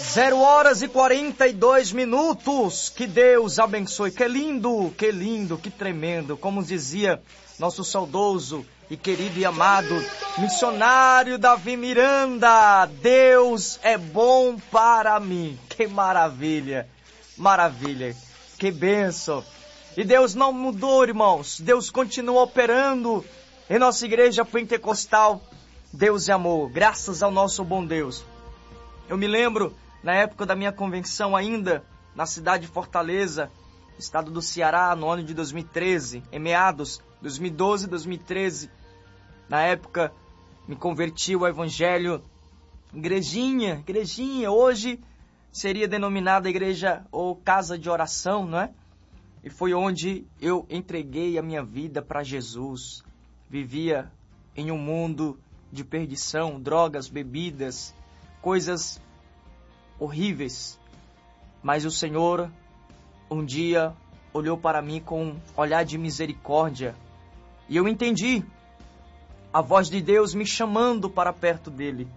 0h42. Que Deus abençoe. Que lindo, que tremendo. Como dizia nosso saudoso e querido e amado missionário Davi Miranda, Deus é bom para mim. Que maravilha, maravilha, que bênção. E Deus não mudou, irmãos. Deus continua operando em nossa igreja pentecostal. Deus é amor, graças ao nosso bom Deus. Eu me lembro, na época da minha convenção ainda, na cidade de Fortaleza, estado do Ceará, no ano de 2013, em meados 2012, 2013. Na época, me converti ao evangelho, igrejinha, hoje seria denominada igreja ou casa de oração, não é? E foi onde eu entreguei a minha vida para Jesus. Vivia em um mundo de perdição, drogas, bebidas, coisas horríveis. Mas o Senhor um dia olhou para mim com um olhar de misericórdia. E eu entendi a voz de Deus me chamando para perto dele.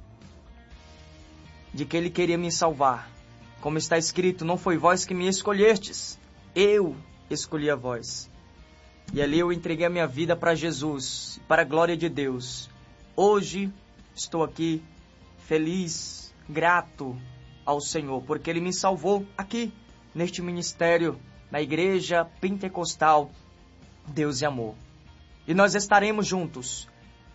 De que ele queria me salvar. Como está escrito, não foi vós que me escolhestes, eu escolhi a vós. E ali eu entreguei a minha vida para Jesus, para a glória de Deus. Hoje estou aqui feliz, grato ao Senhor, porque Ele me salvou aqui, neste ministério, na Igreja Pentecostal Deus e Amor. E nós estaremos juntos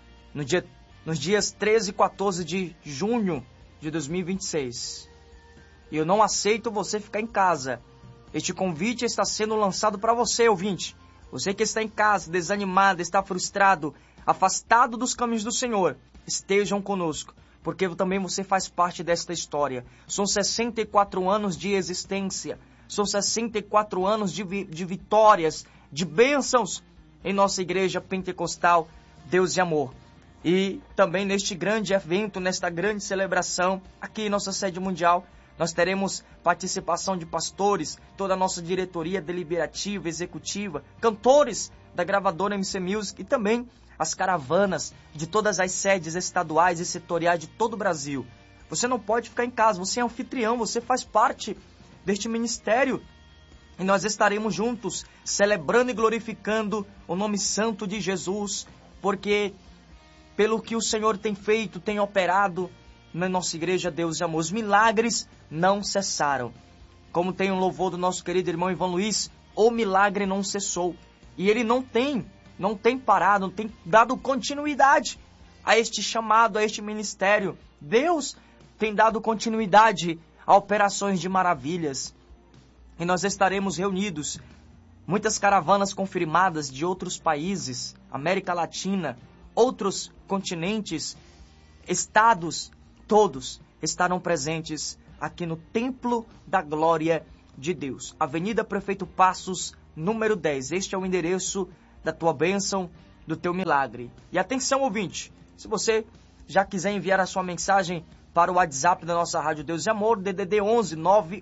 nos dias 13 e 14 de junho de 2026. E eu não aceito você ficar em casa. Este convite está sendo lançado para você, ouvinte. Você que está em casa, desanimado, está frustrado, afastado dos caminhos do Senhor, estejam conosco, porque também você faz parte desta história. São 64 anos de existência, são 64 anos de vitórias, de bênçãos em nossa igreja pentecostal, Deus e Amor. E também neste grande evento, nesta grande celebração, aqui em nossa sede mundial, nós teremos participação de pastores, toda a nossa diretoria deliberativa, executiva, cantores da gravadora MC Music e também as caravanas de todas as sedes estaduais e setoriais de todo o Brasil. Você não pode ficar em casa, você é anfitrião, você faz parte deste ministério. E nós estaremos juntos, celebrando e glorificando o nome santo de Jesus, porque pelo que o Senhor tem feito, tem operado na nossa igreja Deus e Amor, os milagres não cessaram. Como tem um louvor do nosso querido irmão Ivan Luiz, o milagre não cessou. E ele não tem parado, não tem dado continuidade a este chamado, a este ministério. Deus tem dado continuidade a operações de maravilhas. E nós estaremos reunidos, muitas caravanas confirmadas de outros países, América Latina, outros continentes, estados, todos estarão presentes aqui no Templo da Glória de Deus. Avenida Prefeito Passos, número 10. Este é o endereço da tua bênção, do teu milagre. E atenção, ouvinte, se você já quiser enviar a sua mensagem para o WhatsApp da nossa Rádio Deus e Amor, DDD 11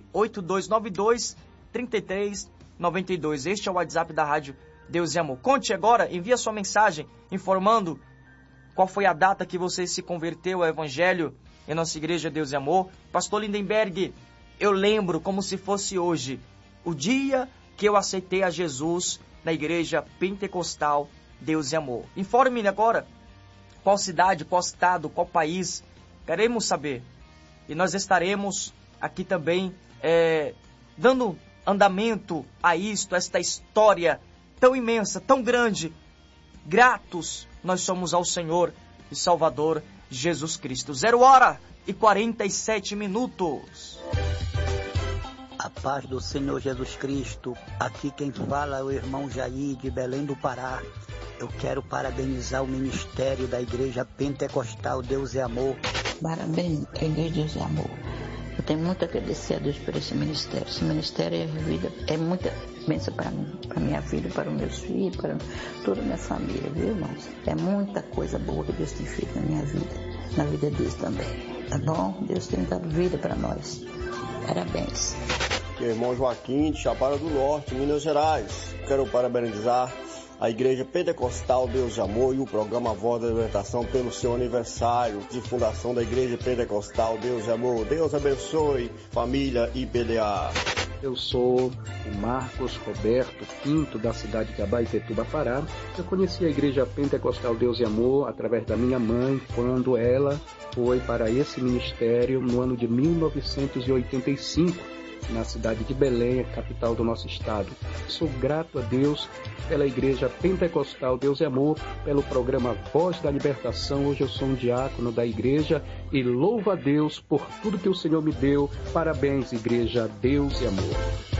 98292 3392. Este é o WhatsApp da Rádio Deus e Amor. Conte agora, envie a sua mensagem informando qual foi a data que você se converteu ao Evangelho em nossa igreja Deus e Amor. Pastor Lindenberg, eu lembro como se fosse hoje, o dia que eu aceitei a Jesus na igreja pentecostal Deus e Amor. Informe-me agora qual cidade, qual estado, qual país. Queremos saber. E nós estaremos aqui também dando andamento a isto, esta história tão imensa, tão grande. Gratos nós somos ao Senhor e Salvador Jesus Cristo. 0h47. A paz do Senhor Jesus Cristo. Aqui quem fala é o irmão Jair de Belém do Pará. Eu quero parabenizar o ministério da Igreja Pentecostal Deus e Amor. Parabéns, Igreja Deus e Amor. Eu tenho muito a agradecer a Deus por esse ministério. Esse ministério é muita bênção para mim, para minha filha, para os meus filhos, para toda a minha família, viu, irmãos? É muita coisa boa que Deus tem feito na minha vida, na vida deles também, tá bom? Deus tem dado vida para nós. Parabéns. Irmão Joaquim, de Chapada do Norte, Minas Gerais. Quero parabenizar a Igreja Pentecostal Deus de Amor e o programa Voz da Libertação pelo seu aniversário de fundação da Igreja Pentecostal Deus de Amor. Deus abençoe, família IPDA. Eu sou o Marcos Roberto Pinto, da cidade de Abaetetuba, Pará. Eu conheci a Igreja Pentecostal Deus e Amor através da minha mãe, quando ela foi para esse ministério no ano de 1985, na cidade de Belém, a capital do nosso estado. Sou grato a Deus pela Igreja Pentecostal Deus e Amor, pelo programa Voz da Libertação. Hoje eu sou um diácono da igreja e louvo a Deus por tudo que o Senhor me deu. Parabéns, Igreja Deus e Amor.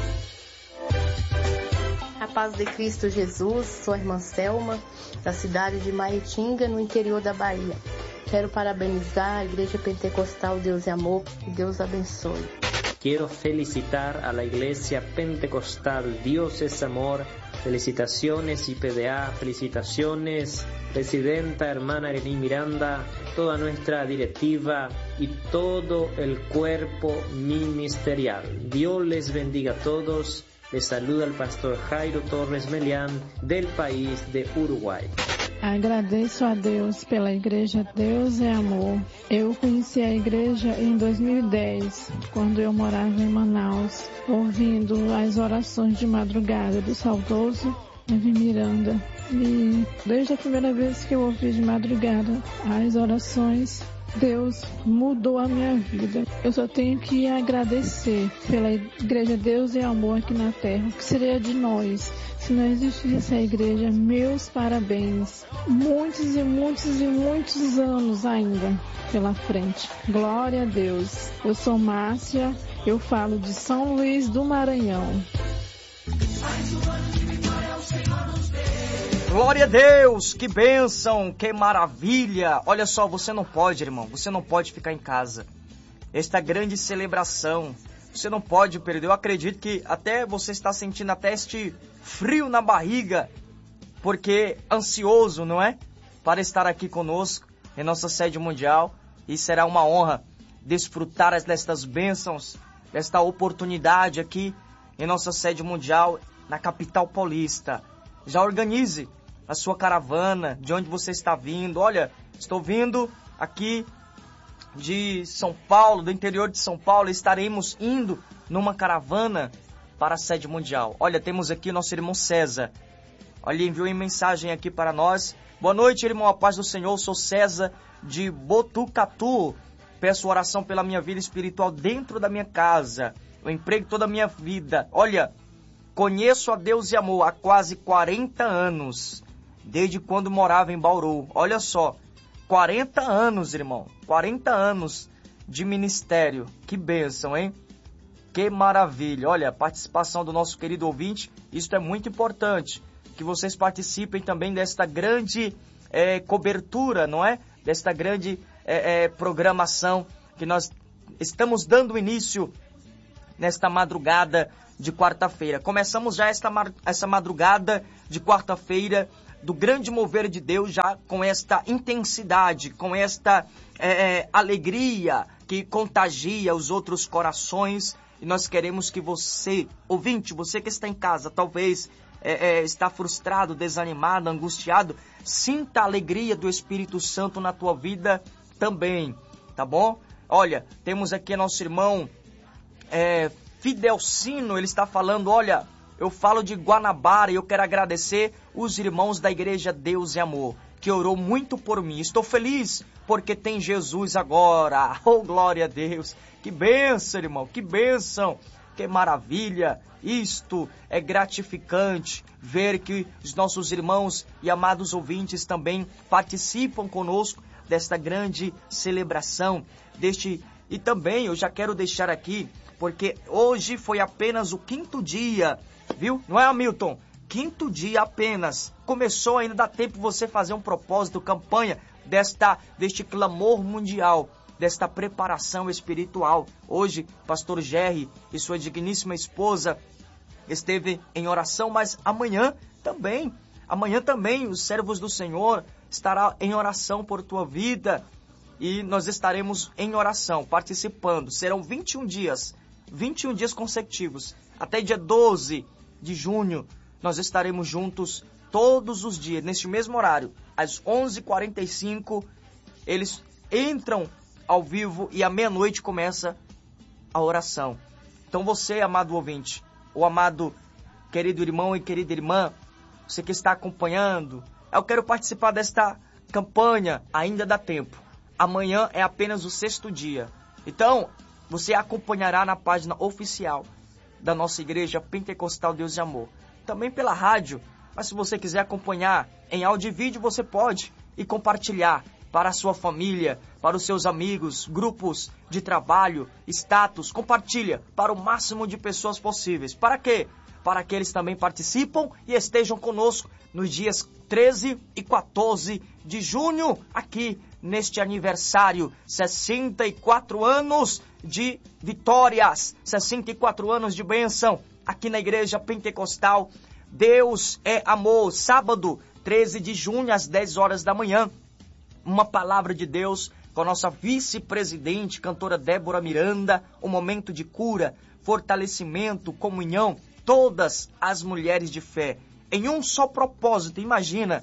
A paz de Cristo Jesus, sou a irmã Selma, da cidade de Maitinga, no interior da Bahia. Quero parabenizar a Igreja Pentecostal Deus e Amor, que Deus abençoe. Quiero felicitar a la Iglesia Pentecostal Dios es Amor. Felicitaciones IPDA, felicitaciones Presidenta, hermana Irene Miranda, toda nuestra directiva y todo el cuerpo ministerial. Dios les bendiga a todos. Les saluda el pastor Jairo Torres Melián, del país de Uruguai. Agradeço a Deus pela Igreja Deus é Amor. Eu conheci a igreja em 2010, quando eu morava em Manaus, ouvindo as orações de madrugada do saudoso Evi Miranda. E desde a primeira vez que eu ouvi de madrugada as orações, Deus mudou a minha vida. Eu só tenho que agradecer pela Igreja Deus e Amor aqui na Terra. O que seria de nós se não existisse essa igreja? Meus parabéns. Muitos e muitos e muitos anos ainda pela frente. Glória a Deus. Eu sou Márcia, eu falo de São Luís do Maranhão. Glória a Deus, que bênção, que maravilha. Olha só, você não pode, irmão, você não pode ficar em casa. Esta grande celebração, você não pode perder. Eu acredito que até você está sentindo até este frio na barriga, porque ansioso, não é? Para estar aqui conosco em nossa sede mundial. E será uma honra desfrutar destas bênçãos, desta oportunidade aqui em nossa sede mundial, na capital paulista. Já organize a sua caravana, de onde você está vindo. Olha, estou vindo aqui de São Paulo, do interior de São Paulo. Estaremos indo numa caravana para a sede mundial. Olha, temos aqui nosso irmão César. Olha, enviou uma mensagem aqui para nós. Boa noite, irmão, a paz do Senhor. Sou César de Botucatu. Peço oração pela minha vida espiritual dentro da minha casa, o emprego toda a minha vida. Olha, conheço a Deus e Amor há quase 40 anos, desde quando morava em Bauru. Olha só, 40 anos, irmão, 40 anos de ministério. Que bênção, hein? Que maravilha. Olha, a participação do nosso querido ouvinte, isso é muito importante, que vocês participem também desta grande cobertura, não é? Desta grande programação que nós estamos dando início nesta madrugada de quarta-feira. Começamos já essa madrugada de quarta-feira do grande mover de Deus, já com esta intensidade, com esta alegria que contagia os outros corações. E nós queremos que você, ouvinte, você que está em casa, talvez está frustrado, desanimado, angustiado, sinta a alegria do Espírito Santo na tua vida também, tá bom? Olha, temos aqui nosso irmão Fidelcino, ele está falando, olha, eu falo de Guanabara e eu quero agradecer os irmãos da Igreja Deus e Amor, que orou muito por mim. Estou feliz porque tem Jesus agora. Oh, glória a Deus. Que bênção, irmão, que bênção, que maravilha. Isto é gratificante, ver que os nossos irmãos e amados ouvintes também participam conosco desta grande celebração, e também eu já quero deixar aqui, porque hoje foi apenas o 5º dia, viu? Não é, Hamilton? 5º dia apenas. Começou, ainda dá tempo você fazer um propósito, campanha deste clamor mundial, desta preparação espiritual. Hoje, pastor Jerry e sua digníssima esposa esteve em oração, mas amanhã também os servos do Senhor estará em oração por tua vida, e nós estaremos em oração, participando. Serão 21 dias consecutivos, até dia 12 de junho, nós estaremos juntos todos os dias, neste mesmo horário, às 11h45, eles entram ao vivo e à meia-noite começa a oração. Então você, amado ouvinte, ou amado querido irmão e querida irmã, você que está acompanhando, eu quero participar desta campanha, ainda dá tempo. Amanhã é apenas o 6º dia. Então, você acompanhará na página oficial da nossa Igreja Pentecostal Deus e Amor. Também pela rádio, mas se você quiser acompanhar em áudio e vídeo, você pode e compartilhar para a sua família, para os seus amigos, grupos de trabalho, status. Compartilha para o máximo de pessoas possíveis. Para quê? Para que eles também participam e estejam conosco nos dias 13 e 14 de junho, aqui neste aniversário, 64 anos de vitórias, 64 anos de bênção, aqui na Igreja Pentecostal Deus é Amor. Sábado, 13 de junho, às 10 horas da manhã, uma palavra de Deus com a nossa vice-presidente, cantora Débora Miranda, um momento de cura, fortalecimento, comunhão, todas as mulheres de fé, em um só propósito. Imagina,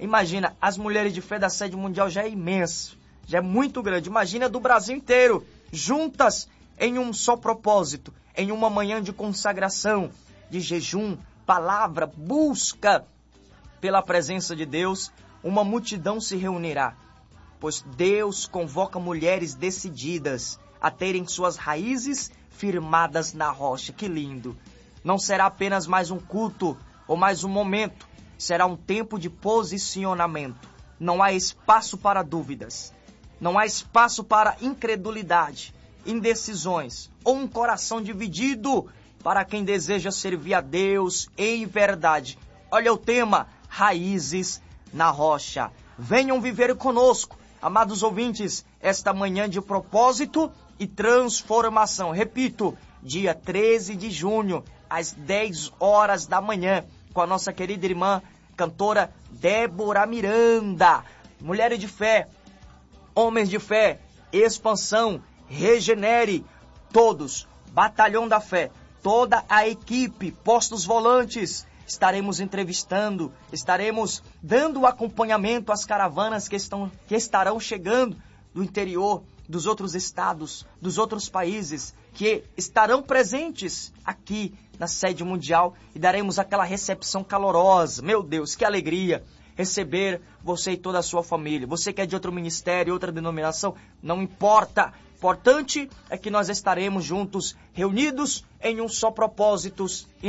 as mulheres de fé da sede mundial já é imenso, já é muito grande. Imagina do Brasil inteiro, juntas em um só propósito, em uma manhã de consagração, de jejum, palavra, busca pela presença de Deus. Uma multidão se reunirá, pois Deus convoca mulheres decididas a terem suas raízes firmadas na rocha. Que lindo! Não será apenas mais um culto ou mais um momento, será um tempo de posicionamento. Não há espaço para dúvidas, não há espaço para incredulidade, indecisões ou um coração dividido para quem deseja servir a Deus em verdade. Olha o tema, raízes na rocha. Venham viver conosco, amados ouvintes, esta manhã de propósito e transformação. Repito, dia 13 de junho, às 10 horas da manhã, com a nossa querida irmã, cantora Débora Miranda. Mulheres de fé, homens de fé, expansão, regenere, todos, batalhão da fé, toda a equipe, postos volantes, estaremos entrevistando, estaremos dando acompanhamento às caravanas que estarão chegando do interior, dos outros estados, dos outros países, que estarão presentes aqui na sede mundial e daremos aquela recepção calorosa. Meu Deus, que alegria receber você e toda a sua família. Você que é de outro ministério, outra denominação, não importa. Importante é que nós estaremos juntos, reunidos em um só propósito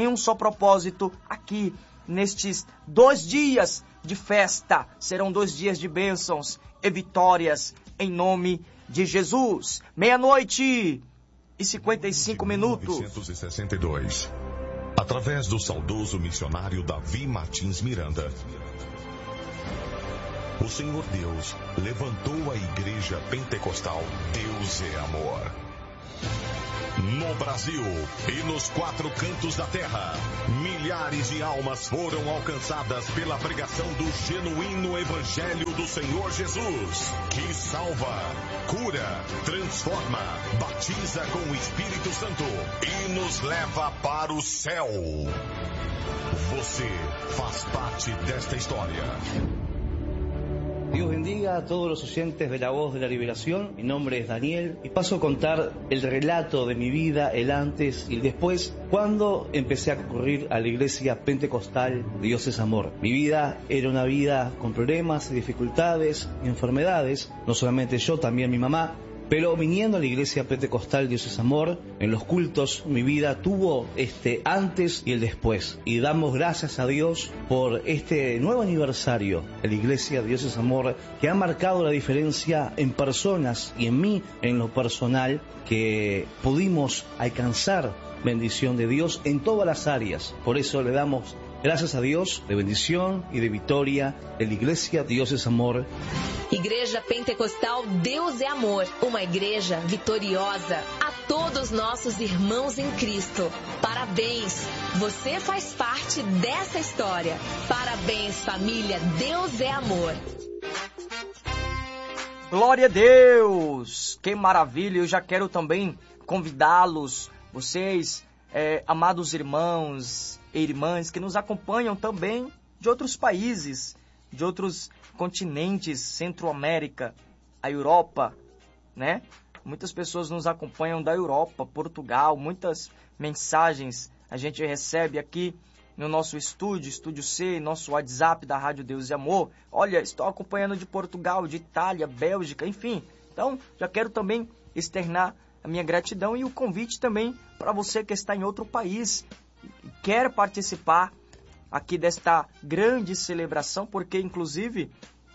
aqui nestes 2 dias de festa. Serão 2 dias de bênçãos e vitórias em nome de Jesus. 00:55. 1962, através do saudoso missionário Davi Martins Miranda, o Senhor Deus levantou a Igreja Pentecostal Deus é Amor. No Brasil e nos 4 cantos da terra, milhares de almas foram alcançadas pela pregação do genuíno Evangelho do Senhor Jesus, que salva, cura, transforma, batiza com o Espírito Santo e nos leva para o céu. Você faz parte desta história. Dios bendiga a todos los oyentes de La Voz de la Liberación. Mi nombre es Daniel y paso a contar el relato de mi vida, el antes y el después, cuando empecé a concurrir a la Iglesia Pentecostal Dios es Amor. Mi vida era una vida con problemas, dificultades y enfermedades, no solamente yo, también mi mamá. Pero viniendo a la Iglesia Pentecostal Dios es Amor, en los cultos mi vida tuvo este antes y el después. Y damos gracias a Dios por este nuevo aniversario de la Iglesia Dios es Amor, que ha marcado la diferencia en personas y en mí, en lo personal, que pudimos alcanzar bendición de Dios en todas las áreas. Por eso le damos gracias a Dios de bendición y de victoria de la Iglesia Dios es Amor. Igreja Pentecostal Deus é Amor, uma igreja vitoriosa. A todos nossos irmãos em Cristo, parabéns! Você faz parte dessa história. Parabéns, família Deus é Amor. Glória a Deus! Que maravilha! Eu já quero também convidá-los, vocês, amados irmãos e irmãs que nos acompanham também de outros países, de outros continentes, Centro-América, a Europa, né? Muitas pessoas nos acompanham da Europa, Portugal, muitas mensagens a gente recebe aqui no nosso Estúdio C, nosso WhatsApp da Rádio Deus e Amor. Olha, estou acompanhando de Portugal, de Itália, Bélgica, enfim. Então, já quero também externar a minha gratidão e o convite também para você que está em outro país e quer participar aqui desta grande celebração, porque inclusive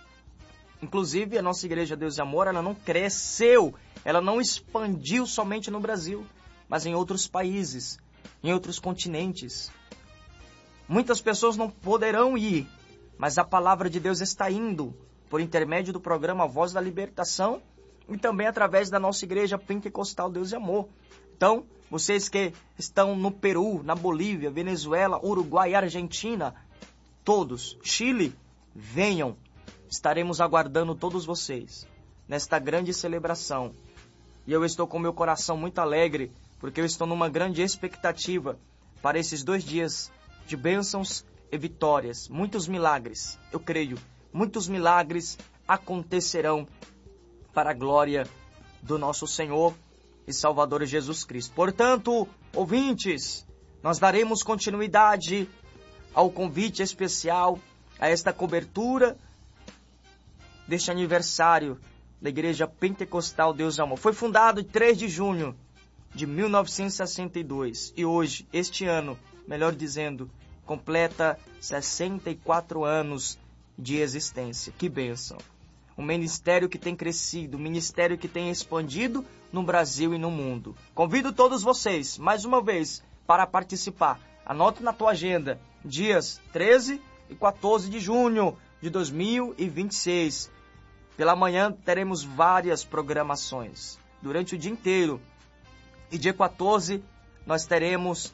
a nossa Igreja Deus e Amor, ela não cresceu, ela não expandiu somente no Brasil, mas em outros países, em outros continentes. Muitas pessoas não poderão ir, mas a palavra de Deus está indo por intermédio do programa Voz da Libertação e também através da nossa Igreja Pentecostal Deus e Amor. Então, vocês que estão no Peru, na Bolívia, Venezuela, Uruguai, Argentina, todos, Chile, venham. Estaremos aguardando todos vocês nesta grande celebração. E eu estou com meu coração muito alegre, porque eu estou numa grande expectativa para esses 2 dias de bênçãos e vitórias. Muitos milagres, eu creio, muitos milagres acontecerão para a glória do nosso Senhor e Salvador Jesus Cristo. Portanto, ouvintes, nós daremos continuidade ao convite especial, a esta cobertura deste aniversário da Igreja Pentecostal Deus e Amor. Foi fundado em 3 de junho de 1962 e hoje, este ano, melhor dizendo, completa 64 anos de existência. Que bênção! Um ministério que tem crescido, um ministério que tem expandido no Brasil e no mundo. Convido todos vocês, mais uma vez, para participar. Anote na tua agenda, dias 13 e 14 de junho de 2026. Pela manhã teremos várias programações, durante o dia inteiro. E dia 14 nós teremos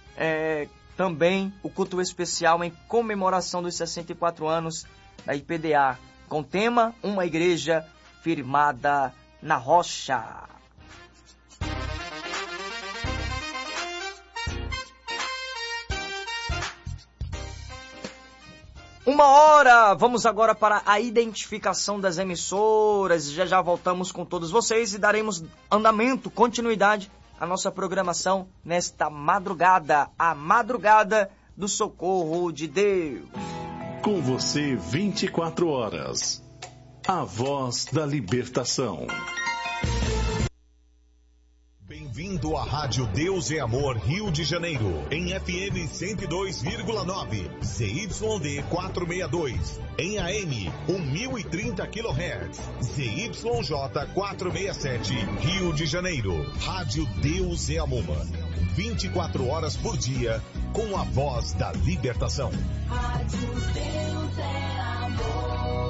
também o culto especial em comemoração dos 64 anos da IPDA, com tema Uma Igreja Firmada na Rocha. Uma hora, vamos agora para a identificação das emissoras. Já voltamos com todos vocês e daremos andamento, continuidade à nossa programação nesta madrugada, a madrugada do socorro de Deus. Com você 24 horas, a voz da libertação. Bem-vindo à Rádio Deus é Amor Rio de Janeiro, em FM 102,9, ZYD 462, em AM 1030 kHz, ZYJ 467, Rio de Janeiro. Rádio Deus é Amor, 24 horas por dia, com a voz da libertação. Rádio Deus é Amor.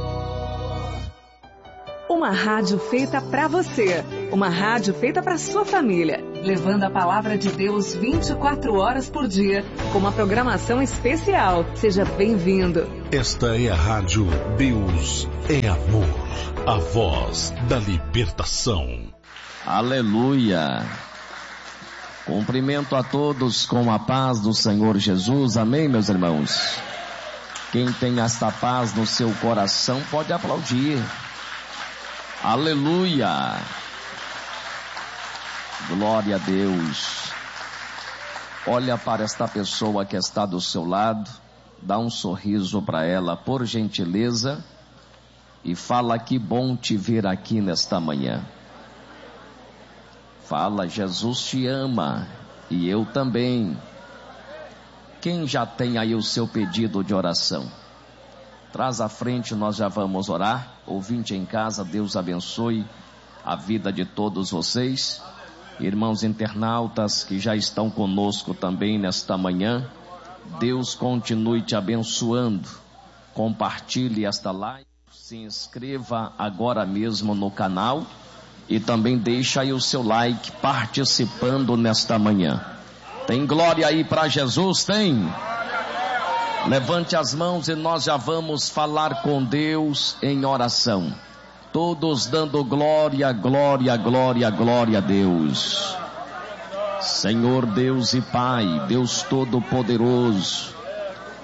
Uma rádio feita para você, uma rádio feita para sua família, levando a palavra de Deus 24 horas por dia, com uma programação especial. Seja bem-vindo. Esta é a Rádio Deus é Amor, a voz da libertação. Aleluia! Cumprimento a todos com a paz do Senhor Jesus. Amém, meus irmãos? Quem tem esta paz no seu coração pode aplaudir. Aleluia! Glória a Deus. Olha para esta pessoa que está do seu lado, dá um sorriso para ela, por gentileza, e fala: que bom te ver aqui nesta manhã. Fala: Jesus te ama e eu também. Quem já tem aí o seu pedido de oração? Traz à frente, nós já vamos orar. Ouvinte em casa, Deus abençoe a vida de todos vocês. Irmãos internautas que já estão conosco também nesta manhã, Deus continue te abençoando. Compartilhe esta live, se inscreva agora mesmo no canal e também deixa aí o seu like participando nesta manhã. Tem glória aí para Jesus? Tem? Levante as mãos e nós já vamos falar com Deus em oração. Todos dando glória, glória, glória, glória a Deus. Senhor Deus e Pai, Deus Todo-Poderoso,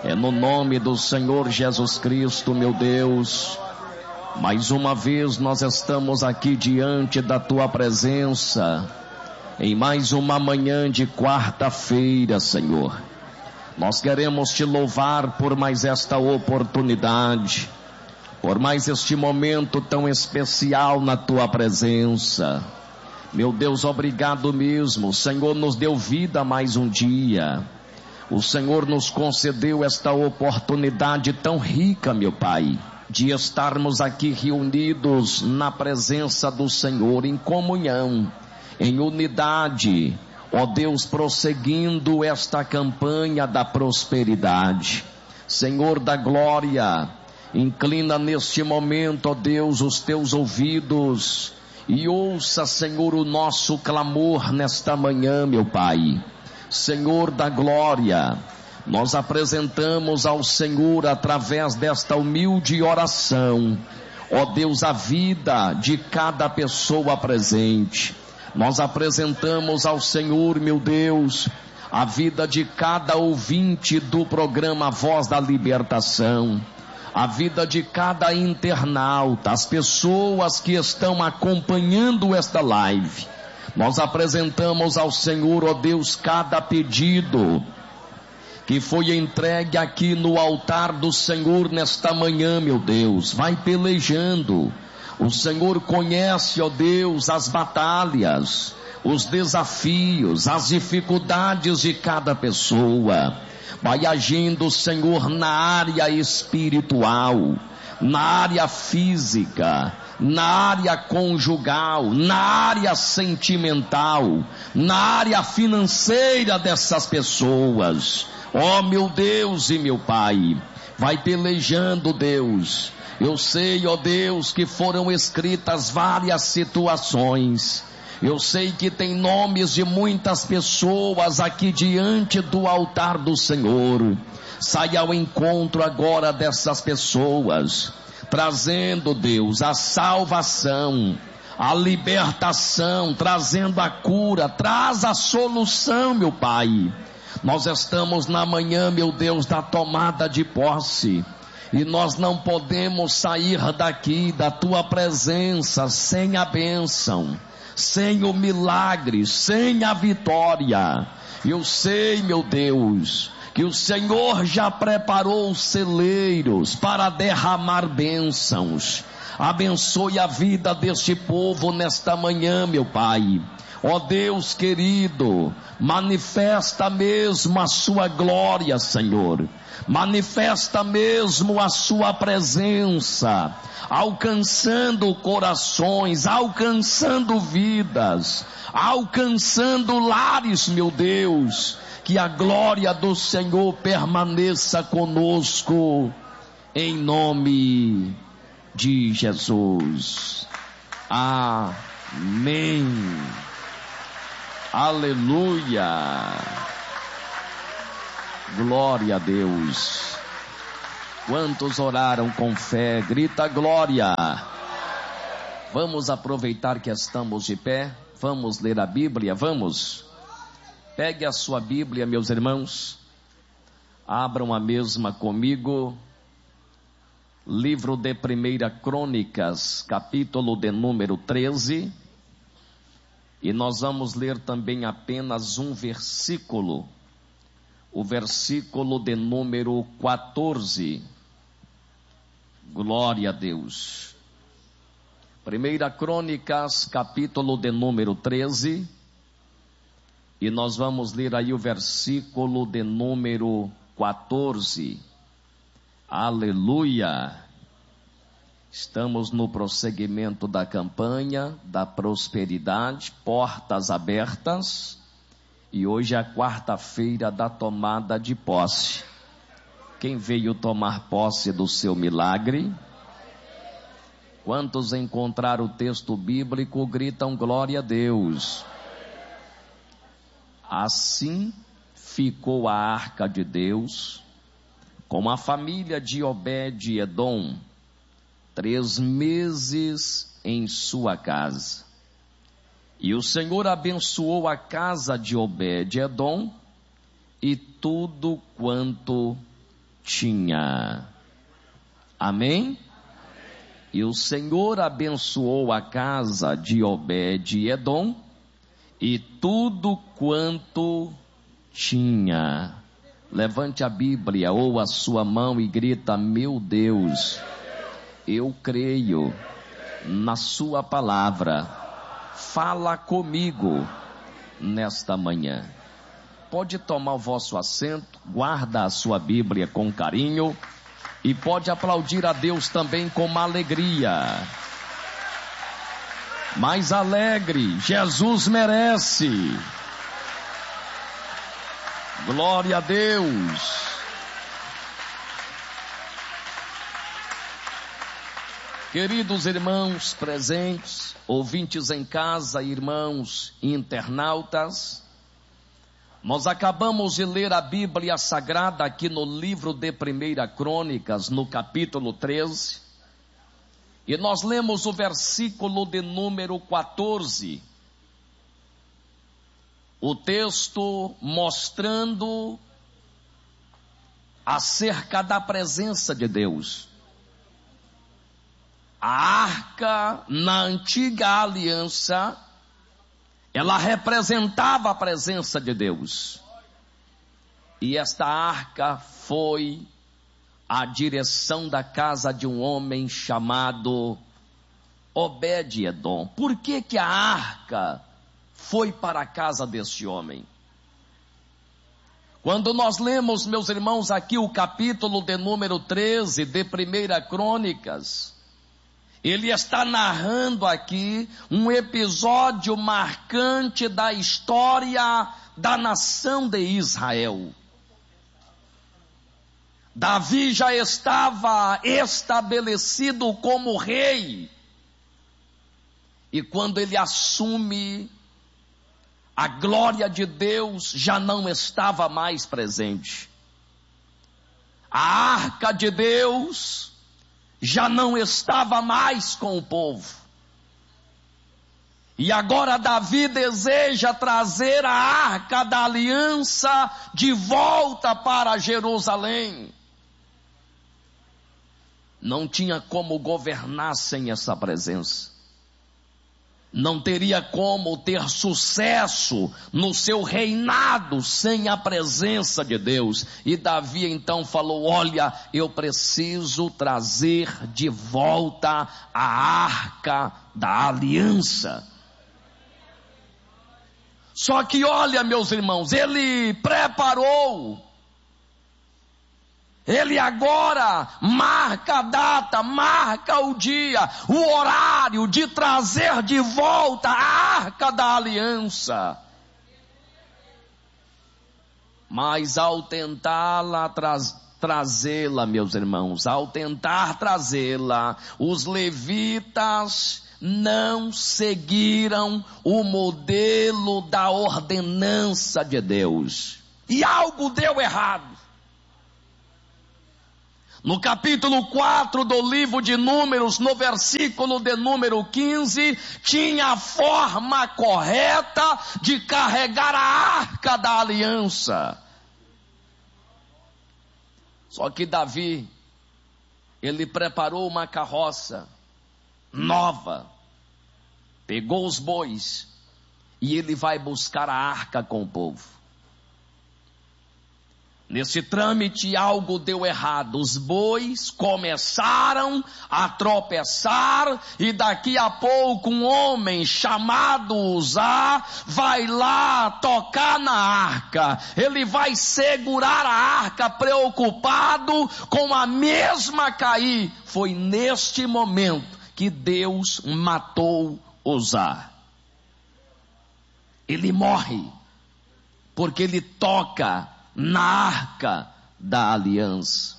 É no nome do Senhor Jesus Cristo, meu Deus. Mais uma vez nós estamos aqui diante da tua presença, em mais uma manhã de quarta-feira, Senhor. Nós queremos te louvar por mais esta oportunidade, por mais este momento tão especial na tua presença. Meu Deus, obrigado mesmo. O Senhor nos deu vida mais um dia. O Senhor nos concedeu esta oportunidade tão rica, meu Pai, de estarmos aqui reunidos na presença do Senhor, em comunhão, em unidade, ó Deus, prosseguindo esta campanha da prosperidade. Senhor da glória, inclina neste momento, ó Deus, os teus ouvidos e ouça, Senhor, o nosso clamor nesta manhã, meu Pai. Senhor da glória, nós apresentamos ao Senhor, através desta humilde oração, ó Deus, a vida de cada pessoa presente. Nós apresentamos ao Senhor, meu Deus, a vida de cada ouvinte do programa Voz da Libertação, a vida de cada internauta, as pessoas que estão acompanhando esta live. Nós apresentamos ao Senhor, ó Deus, cada pedido que foi entregue aqui no altar do Senhor nesta manhã, meu Deus. Vai pelejando. O Senhor conhece, ó Deus, as batalhas, os desafios, as dificuldades de cada pessoa. Vai agindo, Senhor, na área espiritual, na área física, na área conjugal, na área sentimental, na área financeira dessas pessoas. Ó meu Deus e meu Pai, vai pelejando, Deus. Eu sei, ó Deus, que foram escritas várias situações. Eu sei que tem nomes de muitas pessoas aqui diante do altar do Senhor. Sai ao encontro agora dessas pessoas, trazendo, Deus, a salvação, a libertação, trazendo a cura, traz a solução, meu Pai. Nós estamos na manhã, meu Deus, da tomada de posse, e nós não podemos sair daqui, da tua presença, sem a bênção, sem o milagre, sem a vitória. Eu sei, meu Deus, que o Senhor já preparou os celeiros para derramar bênçãos. Abençoe a vida deste povo nesta manhã, meu Pai. Ó Deus querido, manifesta mesmo a sua glória, Senhor. Manifesta mesmo a sua presença, alcançando corações, alcançando vidas, alcançando lares, meu Deus. Que a glória do Senhor permaneça conosco, em nome de Jesus. Amém. Aleluia. Glória a Deus. Quantos oraram com fé? Grita glória. Vamos aproveitar que estamos de pé. Vamos ler a Bíblia, vamos. Pegue a sua Bíblia, meus irmãos. Abram a mesma comigo. Livro de 1 Crônicas, capítulo de número 13. E nós vamos ler também apenas um versículo. O versículo de número 14. Glória a Deus. 1 Crônicas, capítulo de número 13. E nós vamos ler aí o versículo de número 14. Aleluia. Estamos no prosseguimento da campanha da prosperidade, portas abertas. E hoje é a quarta-feira da tomada de posse. Quem veio tomar posse do seu milagre? Quantos encontraram o texto bíblico gritam glória a Deus. Assim ficou a arca de Deus com a família de Obed-Edom 3 meses em sua casa. E o Senhor abençoou a casa de Obed-Edom e tudo quanto tinha. Amém? E o Senhor abençoou a casa de Obed-Edom e tudo quanto tinha. Levante a Bíblia ou a sua mão e grita: meu Deus, eu creio na sua palavra. Fala comigo nesta manhã. Pode tomar o vosso assento, guarda a sua Bíblia com carinho e pode aplaudir a Deus também com uma alegria. Mais alegre, Jesus merece. Glória a Deus. Queridos irmãos presentes, ouvintes em casa, irmãos internautas, nós acabamos de ler a Bíblia Sagrada aqui no livro de 1 Crônicas, no capítulo 13, e nós lemos o versículo de número 14, o texto mostrando acerca da presença de Deus. A arca na antiga aliança, ela representava a presença de Deus. E esta arca foi a direção da casa de um homem chamado Obed-Edom. Por que a arca foi para a casa deste homem? Quando nós lemos, meus irmãos, aqui o capítulo de número 13 de 1 Crônicas, ele está narrando aqui um episódio marcante da história da nação de Israel. Davi já estava estabelecido como rei. E quando ele assume, a glória de Deus já não estava mais presente. A arca de Deus já não estava mais com o povo. E agora Davi deseja trazer a arca da aliança de volta para Jerusalém. Não tinha como governar sem essa presença. Não teria como ter sucesso no seu reinado sem a presença de Deus. E Davi então falou: olha, eu preciso trazer de volta a arca da aliança. Só que olha, meus irmãos, ele preparou. Ele agora marca a data, marca o dia, o horário de trazer de volta a arca da aliança. Mas ao tentá-la trazê-la, meus irmãos, ao tentar trazê-la, os levitas não seguiram o modelo da ordenança de Deus. E algo deu errado. No capítulo 4 do livro de Números, no versículo de número 15, tinha a forma correta de carregar a arca da aliança. Só que Davi, ele preparou uma carroça nova, pegou os bois e ele vai buscar a arca com o povo. Nesse trâmite algo deu errado, os bois começaram a tropeçar e daqui a pouco um homem chamado Uzá vai lá tocar na arca. Ele vai segurar a arca preocupado com a mesma cair. Foi neste momento que Deus matou Uzá. Ele morre porque ele toca na arca da aliança.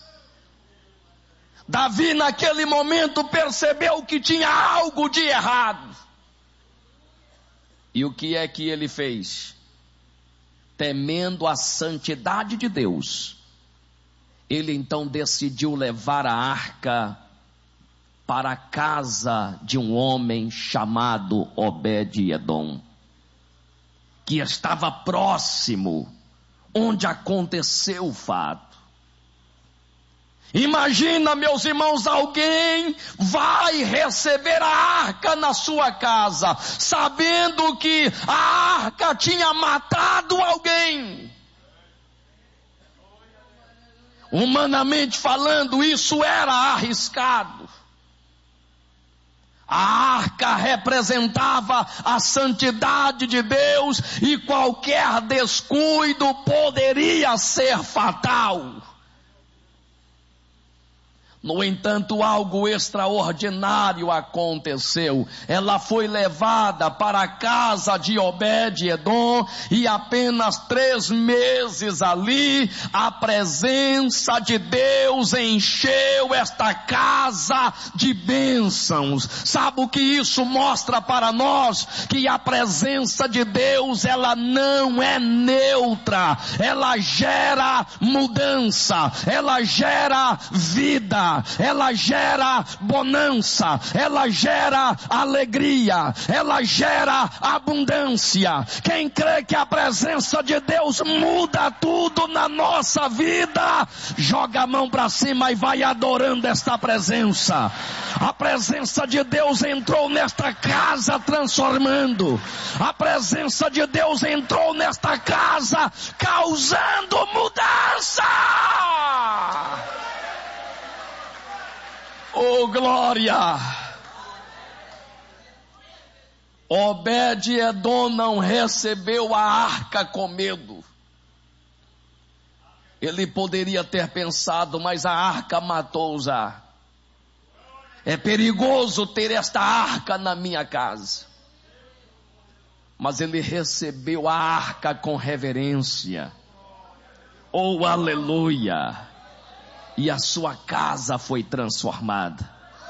Davi naquele momento percebeu que tinha algo de errado. E o que é que ele fez? Temendo a santidade de Deus, ele então decidiu levar a arca para a casa de um homem chamado Obed-Edom, que estava próximo onde aconteceu o fato. Imagina, meus irmãos, alguém vai receber a arca na sua casa, sabendo que a arca tinha matado alguém. Humanamente falando, isso era arriscado. A arca representava a santidade de Deus e qualquer descuido poderia ser fatal. No entanto, algo extraordinário aconteceu. Ela foi levada para a casa de Obed-edom e apenas 3 meses ali, a presença de Deus encheu esta casa de bênçãos. Sabe o que isso mostra para nós? Que a presença de Deus, ela não é neutra. Ela gera mudança, ela gera vida, ela gera bonança, ela gera alegria, ela gera abundância. Quem crê que a presença de Deus muda tudo na nossa vida, joga a mão para cima e vai adorando esta presença. A presença de Deus entrou nesta casa transformando. A presença de Deus entrou nesta casa causando mudança. Oh, glória! Obed-edom não recebeu a arca com medo. Ele poderia ter pensado, mas a arca matou Uzá. É perigoso ter esta arca na minha casa. Mas ele recebeu a arca com reverência. Oh, aleluia! E a sua casa foi transformada.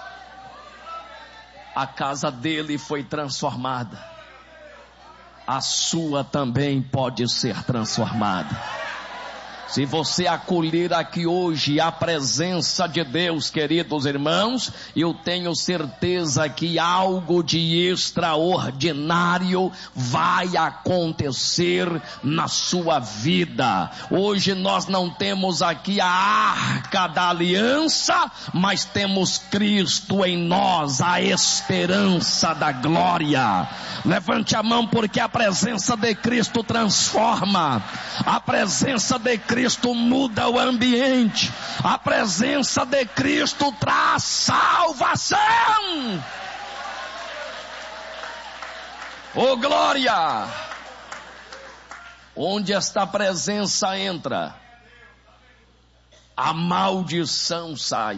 A casa dele foi transformada. A sua também pode ser transformada. Se você acolher aqui hoje a presença de Deus, queridos irmãos, eu tenho certeza que algo de extraordinário vai acontecer na sua vida. Hoje nós não temos aqui a arca da aliança, mas temos Cristo em nós, a esperança da glória. Levante a mão, porque a presença de Cristo transforma. A presença de Cristo muda o ambiente. A presença de Cristo traz salvação. Oh, glória! Onde esta presença entra, a maldição sai.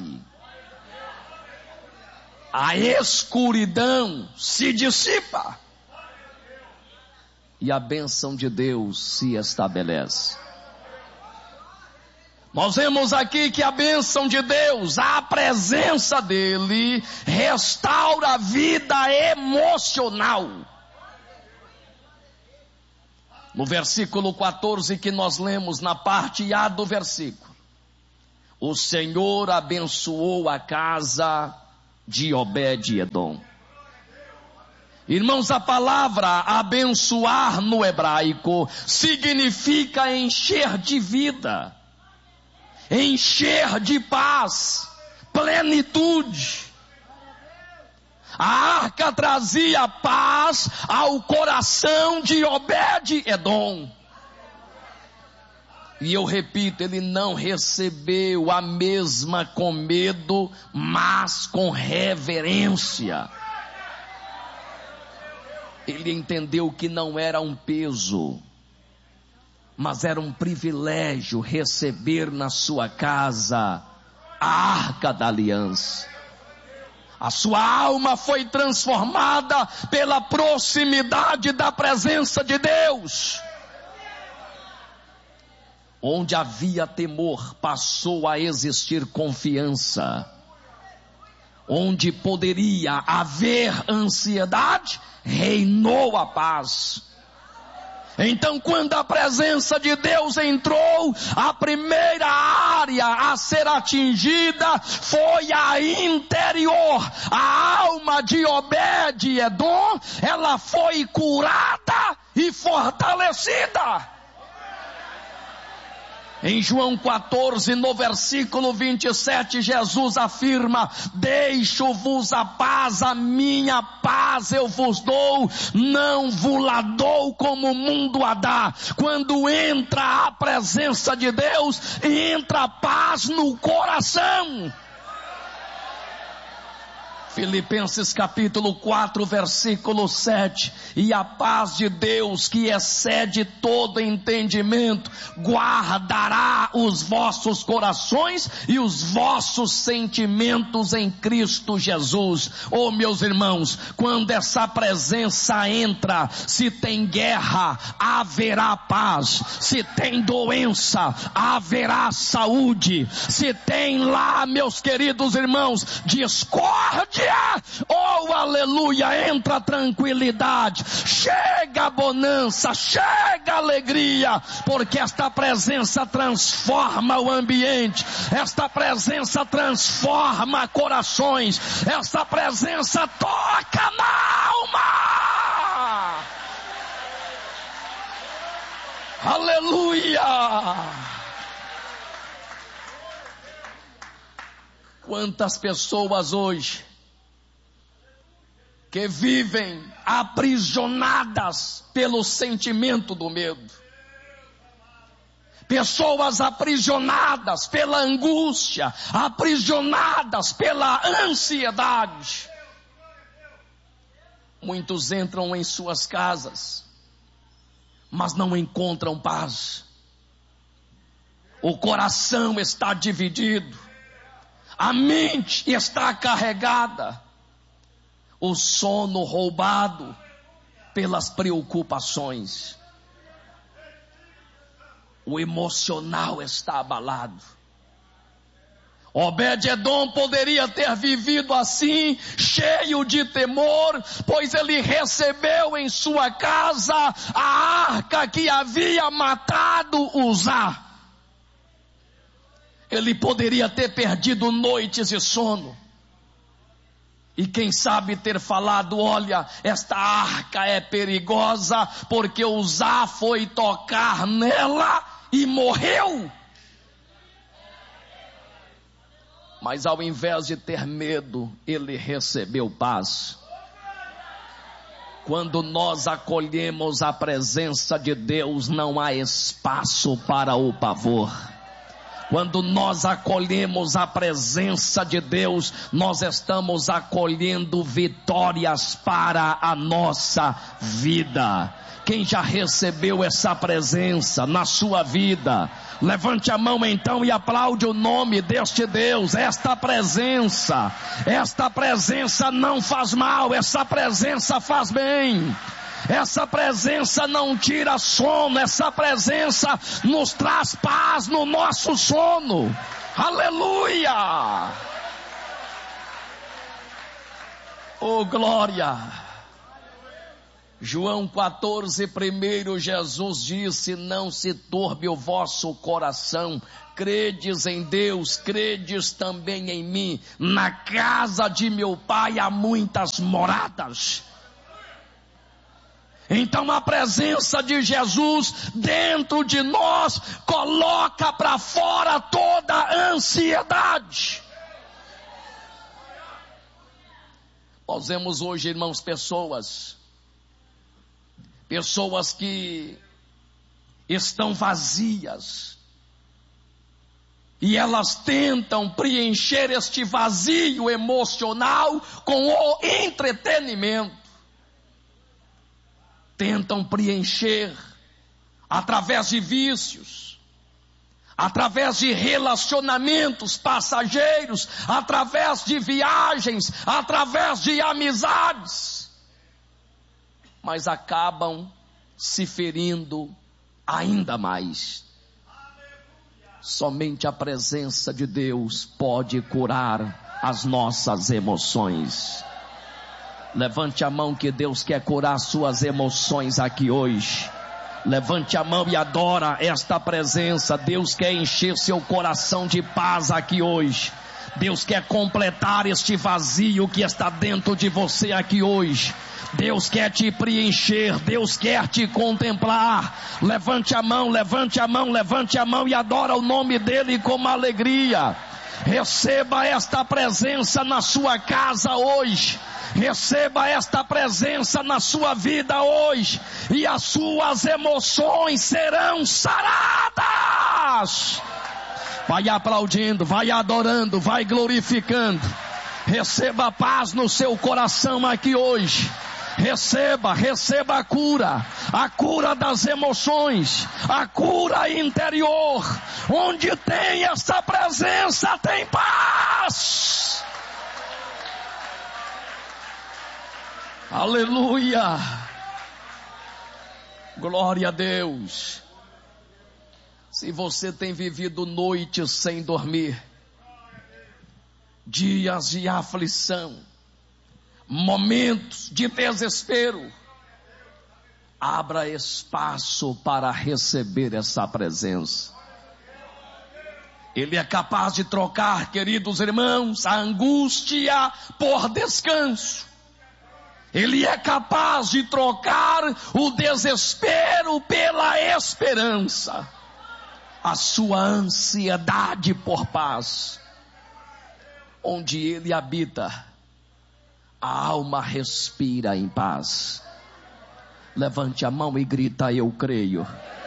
A escuridão se dissipa. E a bênção de Deus se estabelece. Nós vemos aqui que a bênção de Deus, a presença dele, restaura a vida emocional. No versículo 14 que nós lemos, na parte A do versículo, o Senhor abençoou a casa de Obed-edom. Irmãos, a palavra abençoar no hebraico significa encher de vida, encher de paz, plenitude. A arca trazia paz ao coração de Obed-edom. E eu repito, ele não recebeu a mesma com medo, mas com reverência. Ele entendeu que não era um peso, mas era um privilégio receber na sua casa a arca da aliança. A sua alma foi transformada pela proximidade da presença de Deus. Onde havia temor, passou a existir confiança. Onde poderia haver ansiedade, reinou a paz. Então, quando a presença de Deus entrou, a primeira área a ser atingida foi a interior. A alma de Obed-edom, ela foi curada e fortalecida. Em João 14, no versículo 27, Jesus afirma: deixo-vos a paz, a minha paz eu vos dou, não vos la dou como o mundo a dá. Quando entra a presença de Deus, entra a paz no coração. Filipenses capítulo 4, versículo 7, e a paz de Deus, que excede todo entendimento, guardará os vossos corações e os vossos sentimentos em Cristo Jesus. Oh, meus irmãos, quando essa presença entra, se tem guerra, haverá paz. Se tem doença, haverá saúde. Se tem lá, meus queridos irmãos, discórdia, oh aleluia, entra a tranquilidade, chega a bonança, chega a alegria, porque esta presença transforma o ambiente, esta presença transforma corações, esta presença toca na alma. Aleluia! Quantas pessoas hoje que vivem aprisionadas pelo sentimento do medo, pessoas aprisionadas pela angústia, aprisionadas pela ansiedade. Muitos entram em suas casas, mas não encontram paz. O coração está dividido, a mente está carregada, o sono roubado pelas preocupações, o emocional está abalado. Obed-edom poderia ter vivido assim, cheio de temor, pois ele recebeu em sua casa a arca que havia matado Uzá. Ele poderia ter perdido noites de sono. E quem sabe ter falado: olha, esta arca é perigosa, porque Uzá foi tocar nela e morreu. Mas ao invés de ter medo, ele recebeu paz. Quando nós acolhemos a presença de Deus, não há espaço para o pavor. Quando nós acolhemos a presença de Deus, nós estamos acolhendo vitórias para a nossa vida. Quem já recebeu essa presença na sua vida, levante a mão então e aplaude o nome deste Deus. Esta presença não faz mal, essa presença faz bem. Essa presença não tira sono, essa presença nos traz paz no nosso sono. Aleluia! Oh, glória! João 14, primeiro Jesus disse: não se turbe o vosso coração, credes em Deus, credes também em mim. Na casa de meu pai há muitas moradas. Então a presença de Jesus dentro de nós coloca para fora toda a ansiedade. Nós vemos hoje, irmãos, pessoas que estão vazias, e elas tentam preencher este vazio emocional com o entretenimento. Tentam preencher através de vícios, através de relacionamentos passageiros, através de viagens, através de amizades, mas acabam se ferindo ainda mais. Somente a presença de Deus pode curar as nossas emoções. Levante a mão que Deus quer curar suas emoções aqui hoje. Levante a mão e adora esta presença. Deus quer encher seu coração de paz aqui hoje. Deus quer completar este vazio que está dentro de você aqui hoje. Deus quer te preencher, Deus quer te contemplar. Levante a mão, levante a mão, levante a mão e adora o nome dele com uma alegria. Receba esta presença na sua casa hoje. Receba esta presença na sua vida hoje. E as suas emoções serão saradas. Vai aplaudindo, vai adorando, vai glorificando. Receba paz no seu coração aqui hoje. Receba a cura das emoções, a cura interior. Onde tem essa presença, tem paz. Aleluia. Glória a Deus. Se você tem vivido noites sem dormir, dias de aflição, momentos de desespero, abra espaço para receber essa presença. Ele é capaz de trocar, queridos irmãos, a angústia por descanso. Ele é capaz de trocar o desespero pela esperança. A sua ansiedade por paz. Onde ele habita, a alma respira em paz. Levante a mão e grita: eu creio.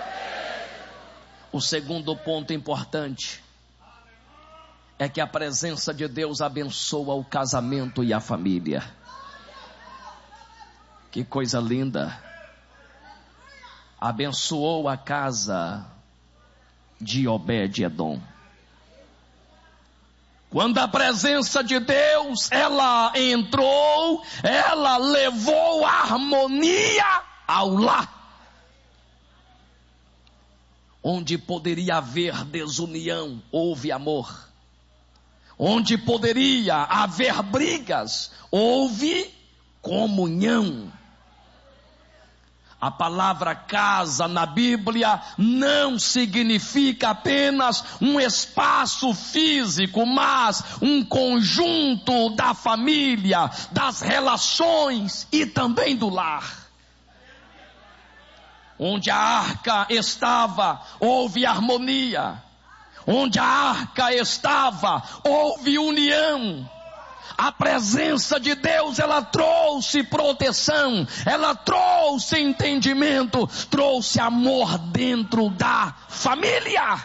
O segundo ponto importante é que a presença de Deus abençoa o casamento e a família. Que coisa linda. Abençoou a casa de Obed-Edom. Quando a presença de Deus, ela entrou, ela levou a harmonia ao lar. Onde poderia haver desunião, houve amor. Onde poderia haver brigas, houve comunhão. A palavra casa na Bíblia não significa apenas um espaço físico, mas um conjunto da família, das relações e também do lar. Onde a arca estava, houve harmonia. Onde a arca estava, houve união. A presença de Deus, ela trouxe proteção, ela trouxe entendimento, trouxe amor dentro da família.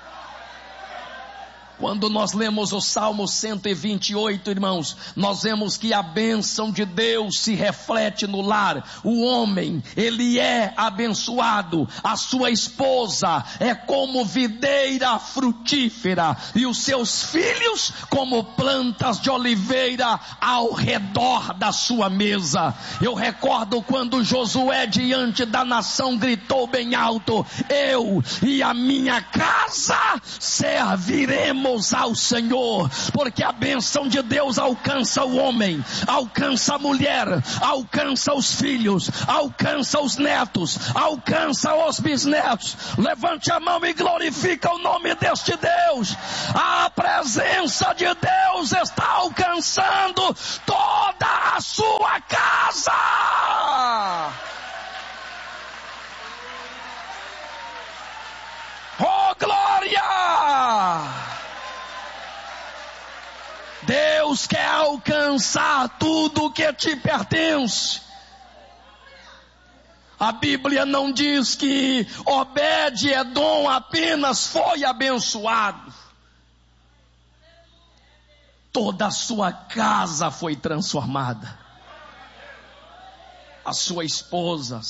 Quando nós lemos o Salmo 128, irmãos, nós vemos que a bênção de Deus se reflete no lar. O homem, ele é abençoado. A sua esposa é como videira frutífera e os seus filhos como plantas de oliveira ao redor da sua mesa. Eu recordo quando Josué diante da nação gritou bem alto: eu e a minha casa serviremos ao Senhor, porque a bênção de Deus alcança o homem, alcança a mulher, alcança os filhos, alcança os netos, alcança os bisnetos. Levante a mão e glorifica o nome deste Deus. A presença de Deus está alcançando toda a sua casa. Oh, glória! Deus quer alcançar tudo que te pertence. A Bíblia não diz que Obed-Edom apenas foi abençoado. Toda a sua casa foi transformada. A sua esposa,